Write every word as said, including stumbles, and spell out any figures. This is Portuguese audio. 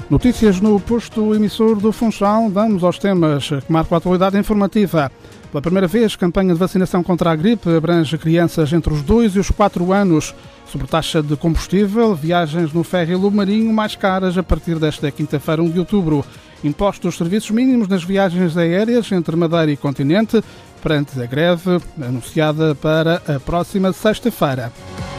Notícias no posto emissor do Funchal. Vamos aos temas que marcam a atualidade informativa. Pela primeira vez, campanha de vacinação contra a gripe abrange crianças entre os dois e os quatro anos. Sobre taxa de combustível, viagens no ferry Lume Marinho mais caras a partir desta quinta-feira, um de outubro. Impostos serviços mínimos nas viagens aéreas entre Madeira e Continente, perante a greve anunciada para a próxima sexta-feira.